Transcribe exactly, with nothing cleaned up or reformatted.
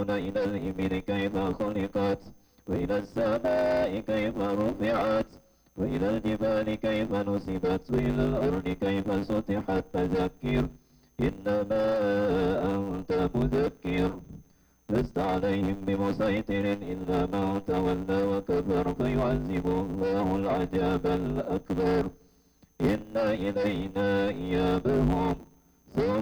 إلى الإبل كيف خلقت وإلى السماء كيف رفعت وإلى الجبال كيف نصبت وإلى الأرض كيف سطحت فذكر إنما أنت مذكر لست عليهم بمسيطر إلا من تولى وكفر فيعذبه الله العذاب الأكبر إن إلينا إيابهم ثم